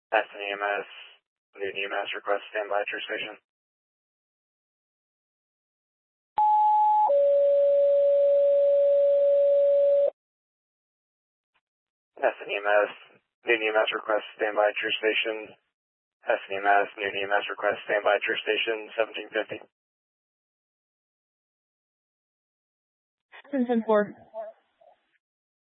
Aston EMS, Newton EMS request standby at your station. Aston EMS, Newton EMS request standby at your station. Aston EMS, Newton EMS request standby at your station, 1750. 774.